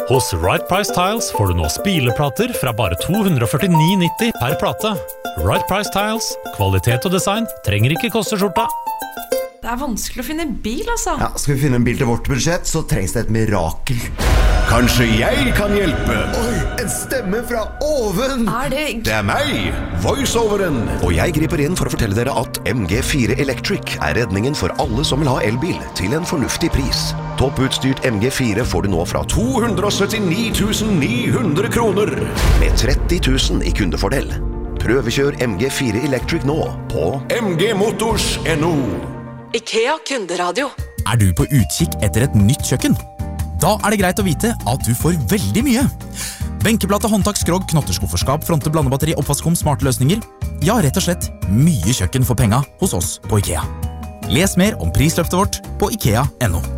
Hos Right Price Tiles får du nå spileplater fra bare 249,90 per plate. Right Price Tiles, kvalitet og design trenger ikke koste skjorta. Det vanskelig å finne en bil, altså. Ja, skal vi finne en bil til vårt budsjett, så trengs det et mirakel. Kanskje jeg kan hjelpe? Oi, en stemme fra oven! Det meg, voiceoveren. Og jeg griper inn for å fortelle dere at MG4 Electric redningen for alle som vil ha elbil til en fornuftig pris. Topputstyrt MG4 får du nå fra 279 900 kroner, med 30 000 i kundefordel. Prøvekjør MG4 Electric nå på mgmotors.no. IKEA kunderadio. Du på utkikk etter et nytt kjøkken? Da det greit å vite at du får veldig mye. Benkeplate, håndtak, skrog, knotterskufferskap, fronte, blandebatteri, oppvaskom, smarte løsninger. Ja, rett og slett mye kjøkken for penga hos oss på IKEA. Les mer om prisløftet vårt på IKEA.no.